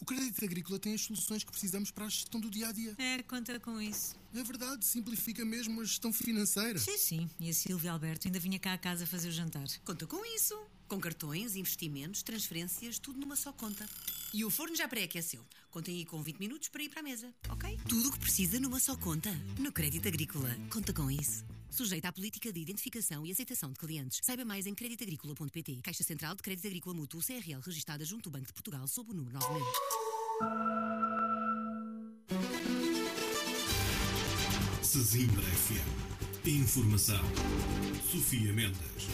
Crédito Agrícola tem as soluções que precisamos para a gestão do dia-a-dia. Conta com isso. É verdade, simplifica mesmo a gestão financeira. Sim. E a Silvia Alberto ainda vinha cá a casa fazer o jantar. Conta com isso. Com cartões, investimentos, transferências, tudo numa só conta. E o forno já pré-aqueceu. Contem aí com 20 minutos para ir para a mesa, ok? Tudo o que precisa numa só conta. No Crédito Agrícola. Conta com isso. Sujeita à política de identificação e aceitação de clientes. Saiba mais em creditagricola.pt. Caixa Central de Crédito Agrícola Mútuo CRL, registada junto ao Banco de Portugal, sob o número 9000. Sesimbra FM. Informação. Sofia Mendes.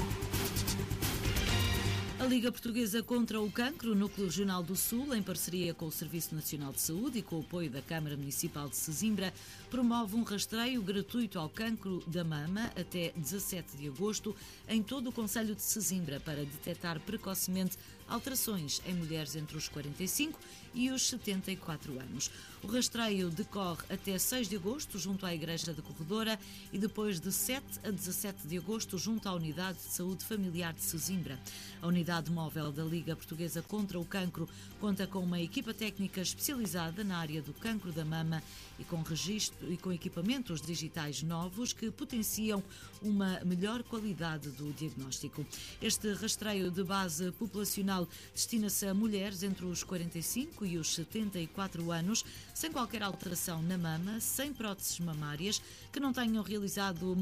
A Liga Portuguesa contra o Cancro, Núcleo Regional do Sul, em parceria com o Serviço Nacional de Saúde e com o apoio da Câmara Municipal de Sesimbra, promove um rastreio gratuito ao cancro da mama até 17 de agosto em todo o concelho de Sesimbra para detectar precocemente alterações em mulheres entre os 45 e os 74 anos. O rastreio decorre até 6 de agosto junto à Igreja da Corredora e depois de 7 a 17 de agosto junto à Unidade de Saúde Familiar de Sesimbra. A unidade móvel da Liga Portuguesa contra o Cancro conta com uma equipa técnica especializada na área do cancro da mama e com registro e com equipamentos digitais novos que potenciam uma melhor qualidade do diagnóstico. Este rastreio de base populacional destina-se a mulheres entre os 45 e os 74 anos, sem qualquer alteração na mama, sem próteses mamárias, que não tenham realizado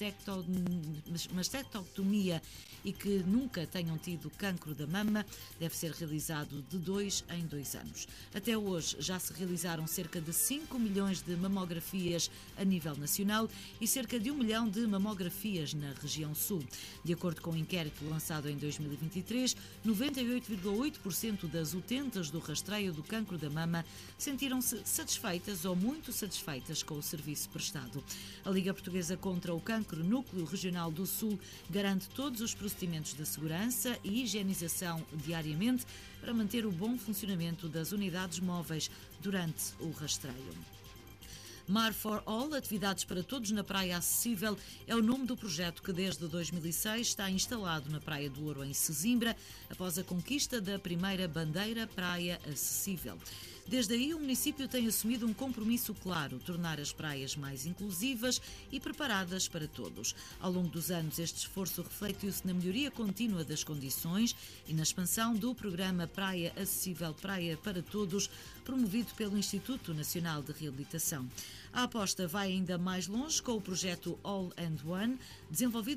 mastectomia e que nunca tenham tido cancro da mama. Deve ser realizado de 2 em 2 anos. Até hoje já se realizaram cerca de 5 milhões de mamografias a nível nacional e cerca de 1 milhão de mamografias na região sul. De acordo com o inquérito lançado em 2023, 98,8% das utentas do rastreio do cancro da mama sentiram-se satisfeitas ou muito satisfeitas com o serviço prestado. A Liga Portuguesa contra o Cancro, Núcleo Regional do Sul, garante todos os procedimentos de segurança e higienização diariamente para manter o bom funcionamento das unidades móveis durante o rastreio. Mar for All, atividades para todos na praia acessível, é o nome do projeto que desde 2006 está instalado na Praia do Ouro, em Sesimbra, após a conquista da primeira bandeira praia acessível. Desde aí, o município tem assumido um compromisso claro, tornar as praias mais inclusivas e preparadas para todos. Ao longo dos anos, este esforço refletiu-se na melhoria contínua das condições e na expansão do programa Praia Acessível Praia para Todos, promovido pelo Instituto Nacional de Reabilitação. A aposta vai ainda mais longe com o projeto All and One, desenvolvido